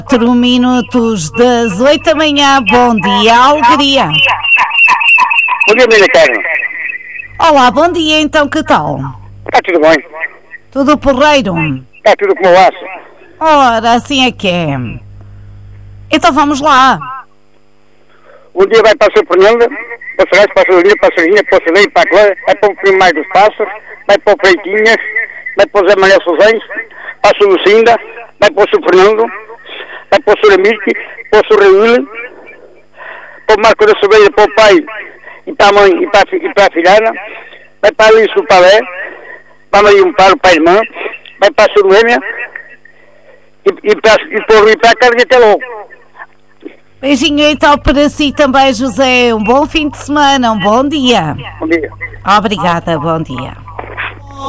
4 minutos das 8 da manhã. Bom dia, alegria. Bom dia, minha Carla. Olá, bom dia, então, que tal? Está tudo bem? Tudo porreiro? Está tudo como eu acho. Ora, assim é que é. Então vamos lá. Um dia vai para a Surprenda, para o Serás, para a Solinha, para a Solinha, para o Cedeiro, para a Clã, vai para o Primo Mais dos Pássaros, vai para o Freitinhas, vai para o Zé Manuel Souzães, para a Sr. Lucinda, vai para o Sr. Fernando, vai para o Sr. Amílcar, para o Sr. Raul, para o Marco da Sobeira, para o pai, e para a mãe, e para a filhada, vai para a Alice do Palé, para a Maria Amparo, para a irmã, vai para a Sr. Noêmia, e para o Rio, para a Carga, e até logo. Beijinho então para si também, José. Um bom fim de semana, um bom dia. Bom dia. Obrigada, bom dia.